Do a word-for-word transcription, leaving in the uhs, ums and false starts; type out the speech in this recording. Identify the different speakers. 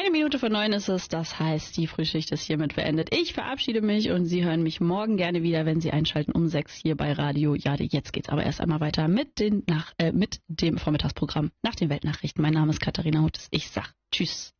Speaker 1: Eine Minute vor neun ist es, das heißt, die Frühschicht ist hiermit beendet. Ich verabschiede mich und Sie hören mich morgen gerne wieder, wenn Sie einschalten um sechs hier bei Radio Jade. Jetzt geht's aber erst einmal weiter mit, den nach, äh, mit dem Vormittagsprogramm nach den Weltnachrichten. Mein Name ist Katharina Huttes. Ich sag Tschüss.